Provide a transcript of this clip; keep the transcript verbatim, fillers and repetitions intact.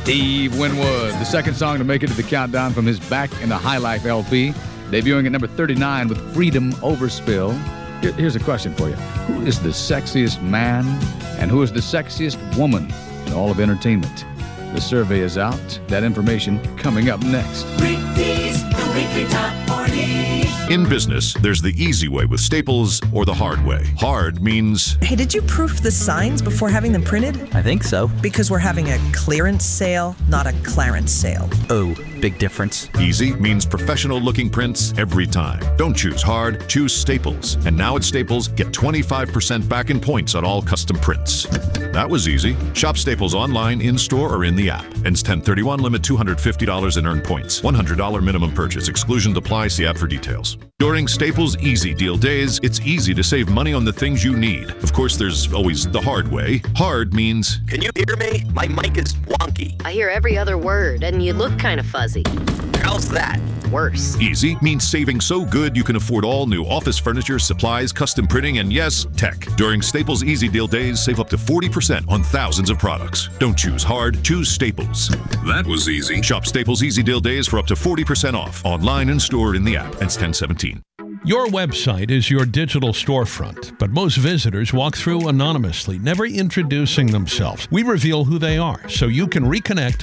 Steve Winwood, the second song to make it to the countdown from his Back in the High Life L P, debuting at number thirty-nine with Freedom Overspill. Here, here's a question for you. Who is the sexiest man and who is the sexiest woman in all of entertainment? The survey is out. That information coming up next. Rigby's the Weekly Top forty. In business, there's the easy way with Staples or the hard way. Hard means... Hey, did you proof the signs before having them printed? I think so. Because we're having a clearance sale, not a clarence sale. Oh, big difference. Easy means professional-looking prints every time. Don't choose hard, choose Staples. And now at Staples, get twenty-five percent back in points on all custom prints. That was easy. Shop Staples online, in-store, or in the app. Ends ten thirty-one, limit two hundred fifty dollars in earned points. one hundred dollars minimum purchase. Exclusions apply. See app for details. During Staples Easy Deal Days, it's easy to save money on the things you need. Of course, there's always the hard way. Hard means... Can you hear me? My mic is wonky. I hear every other word, and you look kind of fuzzy. How's that? Worse. Easy means saving so good you can afford all new office furniture, supplies, custom printing, and yes, tech. During Staples Easy Deal Days, save up to forty percent on thousands of products. Don't choose hard, choose Staples. That was easy. Shop Staples Easy Deal Days for up to forty percent off. Online and store in the app. Ends ten seventeen. Your website is your digital storefront, but most visitors walk through anonymously, never introducing themselves. We reveal who they are, so you can reconnect